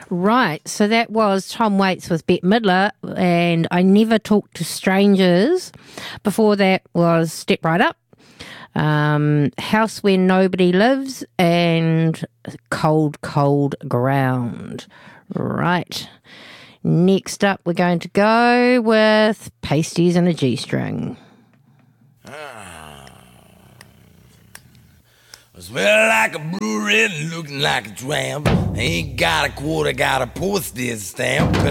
Right, so that was Tom Waits with Bette Midler, and I Never Talk to Strangers. Before that was Step Right Up, House Where Nobody Lives, and Cold, Cold Ground. Right. Next up, we're going to go with Pasties and a G-String. Smell like a brewery, looking like a tramp. Ain't got a quarter, got a postage stamp.